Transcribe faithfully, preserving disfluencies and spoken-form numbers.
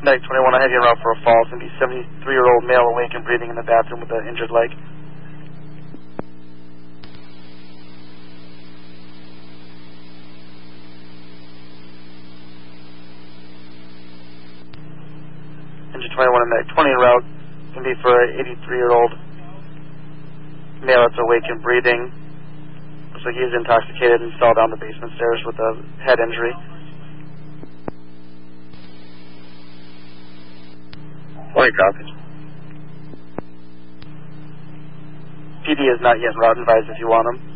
Medic twenty-one, I have you en route for a fall. It's going to be seventy-three-year-old male awake and breathing in the bathroom with an injured leg. Engine twenty-one and Medic twenty en route. It's going to be for an eighty-three-year-old male that's awake and breathing. Looks like he's intoxicated and fell down the basement stairs with a head injury. twenty copies. P D is not yet en route. Advise if you want him.